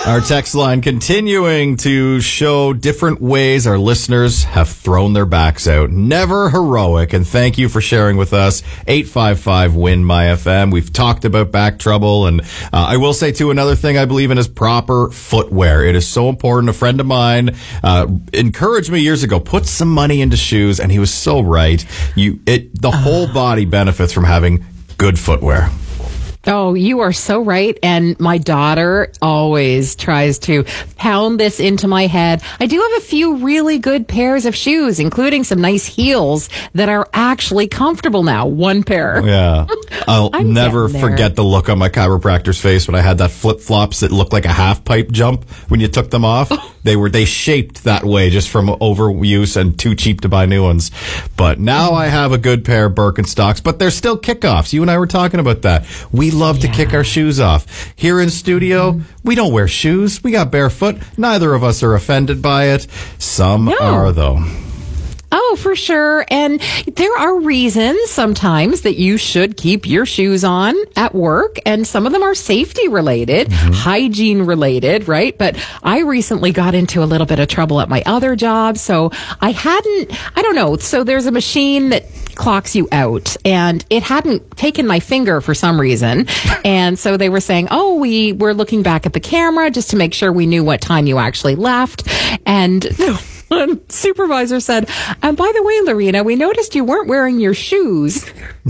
Our text line continuing to show different ways our listeners have thrown their backs out. Never heroic, and thank you for sharing with us. 855-WIN-MY-FM. We've talked about back trouble, and I will say, too, another thing I believe in is proper footwear. It is so important. A friend of mine encouraged me years ago, put some money into shoes, and he was so right. The whole body benefits from having good footwear. Oh, you are so right. And my daughter always tries to pound this into my head. I do have a few really good pairs of shoes, including some nice heels that are actually comfortable now. One pair. Yeah. I'll never forget the look on my chiropractor's face when I had that flip-flops that looked like a half-pipe jump when you took them off. They shaped that way just from overuse and too cheap to buy new ones. But now I have a good pair of Birkenstocks, but they're still kickoffs. You and I were talking about that. We love to kick our shoes off. Here in studio, we don't wear shoes. We got barefoot. Neither of us are offended by it. Some are, though. Oh, for sure. And there are reasons sometimes that you should keep your shoes on at work. And some of them are safety related, hygiene related, right? But I recently got into a little bit of trouble at my other job. So I don't know. So there's a machine that clocks you out, and it hadn't taken my finger for some reason. And so they were saying, we were looking back at the camera just to make sure we knew what time you actually left. And one supervisor said, and by the way, Lorena, we noticed you weren't wearing your shoes.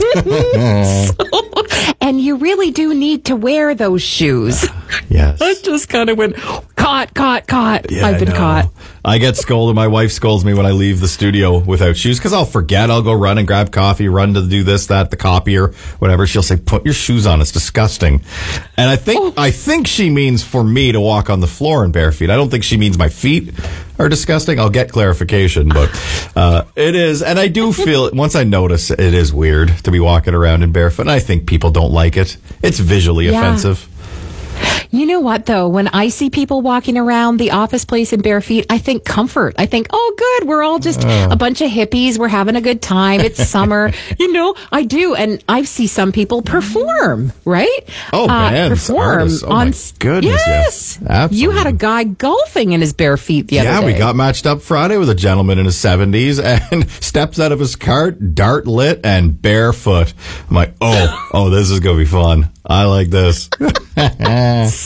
And you really do need to wear those shoes. Yes. I just kind of went, caught. Yeah, I've been caught. I get scolded. My wife scolds me when I leave the studio without shoes because I'll forget. I'll go run and grab coffee, run to do this, that, the copier, whatever. She'll say, put your shoes on. It's disgusting. And I think she means for me to walk on the floor in bare feet. I don't think she means my feet are disgusting. I'll get clarification, but it is. And I do feel, once I notice, it is weird to be walking around in barefoot. And I think people don't like it. It's visually offensive. You know what, though? When I see people walking around the office place in bare feet, I think comfort. I think, good. We're all just a bunch of hippies. We're having a good time. It's summer. I do. And I see some people perform, right? Bands, perform artists. Oh, my goodness. Yes. Absolutely. You had a guy golfing in his bare feet the other day. Yeah, we got matched up Friday with a gentleman in his 70s and steps out of his cart, dart lit and barefoot. I'm like, this is going to be fun. I like this.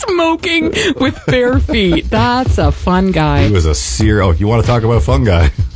Smoking with bare feet. That's a fun guy. He was a you want to talk about a fun guy?